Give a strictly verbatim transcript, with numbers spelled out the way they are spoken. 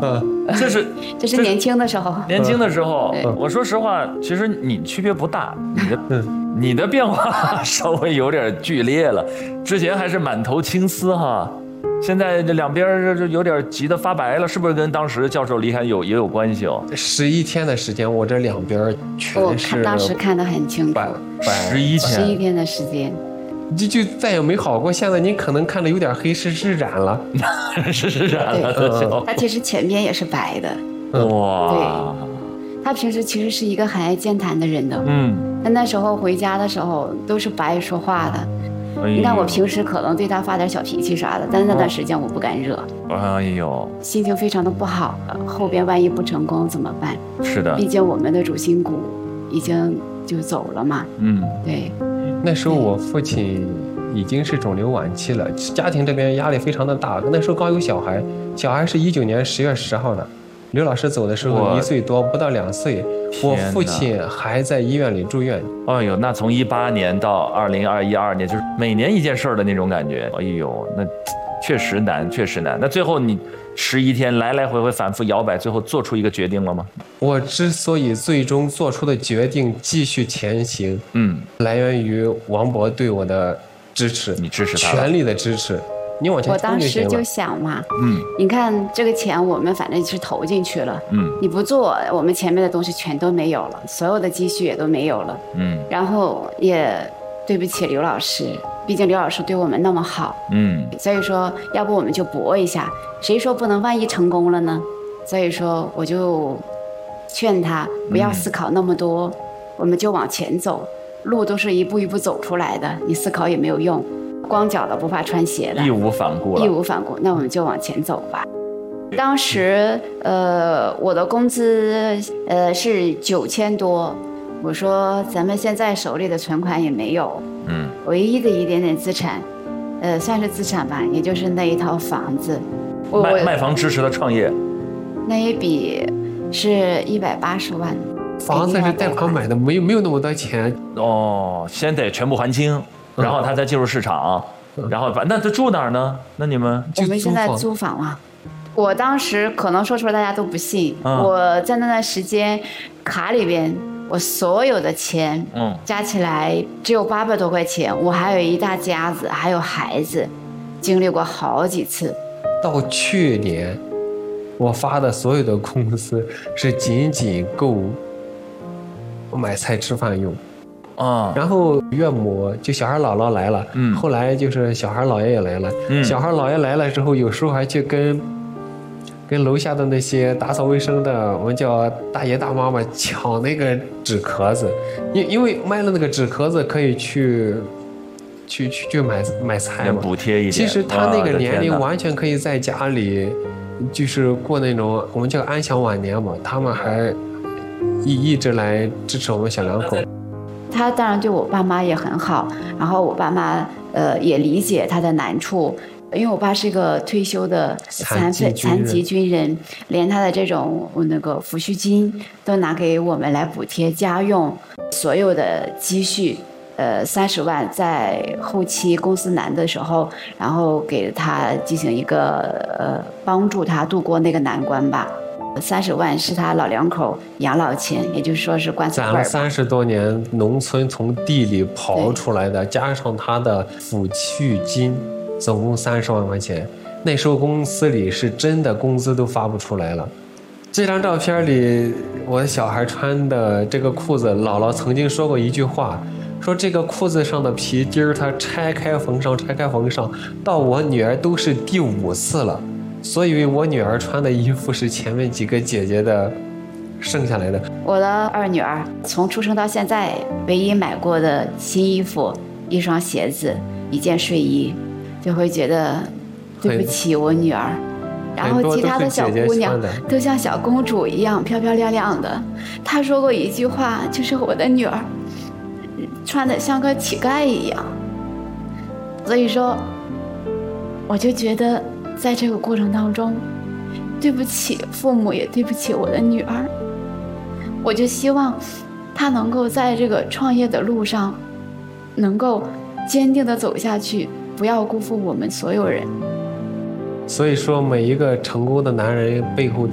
嗯，这是这是年轻的时候。 年轻的时候， 嗯、 我说实话，其实你区别不大，你的、嗯、你的变化稍微有点剧烈了。之前还是满头青丝哈，现在这两边就有点急得发白了，是不是跟当时教授离开有也有关系哦？ 十一天的时间，我这两边全是。 我当时看得很清楚， 十一天， 十一天的时间。 就就再也没好过，现在你可能看着有点黑，是是染了， 是是染了。 它其实前边也是白的。 哇， 对，他平时其实是一个很爱健谈的人的。 嗯， 他那时候回家的时候都是不爱说话的。哎、你看我平时可能对他发点小脾气啥的，但是那段时间我不敢惹。 哎呦， 心情非常的不好，后边万一不成功怎么办？ 是的， 毕竟我们的主心骨已经就走了嘛。 嗯， 对。 那时候我父亲已经是肿瘤晚期了，家庭这边压力非常的大。那时候刚有小孩，小孩是一九年十月十号的，刘老师走的时候一岁多，不到两岁。我父亲还在医院里住院。 哎呦，那从一八年到二零二一二年，就是每年一件事的那种感觉。哎呦，那确实难，确实难。那最后你十一天来来回回反复摇摆，最后做出一个决定了吗？ 我之所以最终做出的决定继续前行， 嗯， 来源于王博对我的支持， 你支持他， 全力的支持。你往前我当时就了想嘛， 嗯， 你看这个钱我们反正是投进去了， 嗯， 你不做，我们前面的东西全都没有了，所有的积蓄也都没有了， 嗯， 然后也对不起刘老师，毕竟刘老师对我们那么好， 嗯， 所以说要不我们就搏一下，谁说不能万一成功了呢？所以说我就劝他不要思考那么多，嗯、我们就往前走，路都是一步一步走出来的，你思考也没有用。光脚的不怕穿鞋的， 义无反顾了， 义无反顾，那我们就往前走吧。当时，呃，我的工资呃是九千多，我说咱们现在手里的存款也没有， 嗯， 唯一的一点点资产，呃，算是资产吧，也就是那一套房子。我卖卖房支持的创业， 那一笔是一百八十万， 房子是贷款买的，没有没有那么多钱哦，先得全部还清。然后他再进入市场，嗯、然后那他住哪儿呢？那你们我们现在租房了。我当时可能说出来大家都不信，嗯、我在那段时间卡里边我所有的钱， 嗯， 加起来只有八百多块钱，我还有一大家子，还有孩子，经历过好几次。 到去年，我发的所有的工资是仅仅够买菜吃饭用。 啊、 然后岳母就小孩姥姥来了， 嗯， 后来就是小孩姥爷也来了， 嗯， 小孩姥爷来了之后，有时候还去跟跟楼下的那些打扫卫生的，我们叫大爷大妈嘛，抢那个纸壳子，因因为卖了那个纸壳子可以去去去去买买菜嘛， 补贴一点。 其实他那个年龄完全可以在家里，就是过那种我们叫安享晚年嘛，他们还一一直来支持我们小两口。 他当然对我爸妈也很好，然后我爸妈呃也理解他的难处，因为我爸是一个退休的残废残疾军人，连他的这种那个抚恤金都拿给我们来补贴家用，所有的积蓄呃三十万在后期公司难的时候，然后给他进行一个呃帮助他度过那个难关吧。三十万是他老两口养老钱，也就是说是棺材本。 攒了三十多年，农村从地里刨出来的，加上他的抚恤金，总共三十万块钱。那时候公司里是真的工资都发不出来了。这张照片里，我的小孩穿的这个裤子，姥姥曾经说过一句话，说这个裤子上的皮筋儿，它拆开缝上，拆开缝上，到我女儿都是第五次了。所以我女儿穿的衣服是前面几个姐姐的剩下来的。 我的二女儿从出生到现在唯一买过的新衣服，一双鞋子，一件睡衣，就会觉得对不起我女儿。然后其他的小姑娘都像小公主一样漂漂亮亮的。她说过一句话，就是我的女儿穿得像个乞丐一样。所以说我就觉得在这个过程当中，对不起父母，也对不起我的女儿。我就希望她能够在这个创业的路上能够坚定地走下去，不要辜负我们所有人。 所以说每一个成功的男人背后